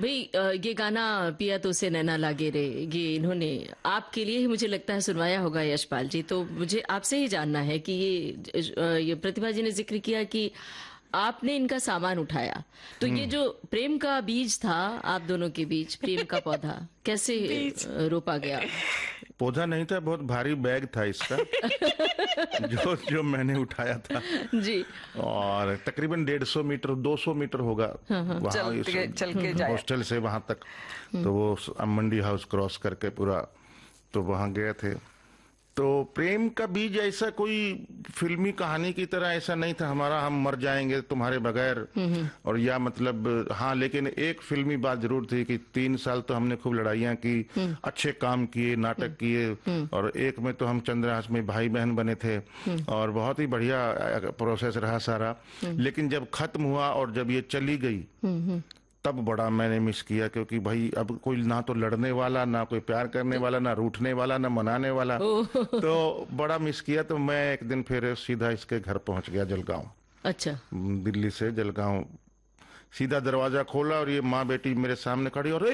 भाई ये गाना पिया तो से नैना लागे रे, ये इन्होंने आपके लिए ही मुझे लगता है सुनवाया होगा यशपाल जी। तो मुझे आपसे ही जानना है कि ये प्रतिभा जी ने जिक्र किया कि आपने इनका सामान उठाया, तो ये जो प्रेम का बीज था आप दोनों के बीच, प्रेम का पौधा कैसे रोपा गया? पौधा नहीं था, बहुत भारी बैग था इसका जो जो मैंने उठाया था जी। और तकरीबन 150 मीटर 200 मीटर होगा वहाँ चल के जाए हॉस्टल से वहां तक। तो वो मंडी हाउस क्रॉस करके पूरा तो वहां गए थे। तो प्रेम का बीज ऐसा कोई फिल्मी कहानी की तरह ऐसा नहीं था हमारा, हम मर जाएंगे तुम्हारे बगैर और या मतलब हाँ, लेकिन एक फिल्मी बात जरूर थी कि 3 साल तो हमने खूब लड़ाइयाँ की, अच्छे काम किए, नाटक किए और एक में तो हम चंद्रहास में भाई बहन बने थे और बहुत ही बढ़िया प्रोसेस रहा सारा। लेकिन जब खत्म हुआ और जब ये चली गई तब बड़ा मैंने मिस किया, क्योंकि भाई अब कोई ना तो लड़ने वाला, ना कोई प्यार करने वाला, ना रूठने वाला, ना मनाने वाला, तो बड़ा मिस किया। तो मैं एक दिन फिर सीधा इसके घर पहुंच गया जलगांव। अच्छा। दिल्ली से जलगांव सीधा दरवाजा खोला और ये माँ बेटी मेरे सामने खड़ी और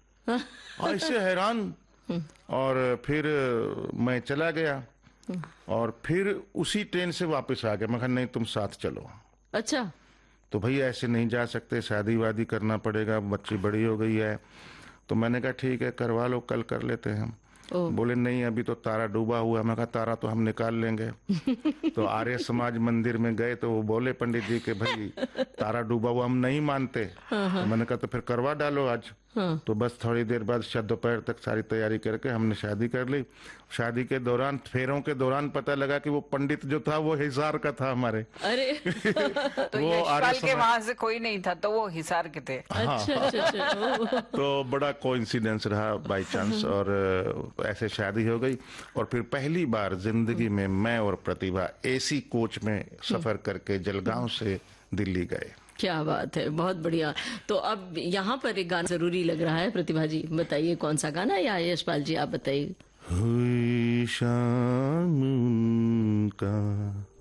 ऐसे हैरान। और फिर मैं चला गया और फिर उसी ट्रेन से वापस आ गया। मैं कहा नहीं तुम साथ चलो। अच्छा। तो भाई ऐसे नहीं जा सकते, शादी वादी करना पड़ेगा, बच्ची बड़ी हो गई है। तो मैंने कहा ठीक है करवा लो, कल कर लेते हैं। बोले नहीं अभी तो तारा डूबा हुआ है। मैं कहा तारा तो हम निकाल लेंगे। तो आर्य समाज मंदिर में गए तो वो बोले पंडित जी के भाई तारा डूबा हुआ हम नहीं मानते। तो मैंने कहा तो फिर करवा डालो आज। तो बस थोड़ी देर बाद शायद दोपहर तक सारी तैयारी करके हमने शादी कर ली। शादी के दौरान फेरों के दौरान पता लगा कि वो पंडित जो था वो हिसार का था हमारे। अरे तो वो यशपाल के वहां से कोई नहीं था, तो वो हिसार के थे। अच्छा। तो बड़ा कोइंसिडेंस रहा बाई चांस और ऐसे शादी हो गई। और फिर पहली बार जिंदगी में मैं और प्रतिभा एसी कोच में सफर करके जलगांव से दिल्ली गए। क्या बात है, बहुत बढ़िया। तो अब यहाँ पर एक गाना जरूरी लग रहा है, प्रतिभा जी बताइए कौन सा गाना, या यशपाल जी आप बताइए। हुई शाम उनका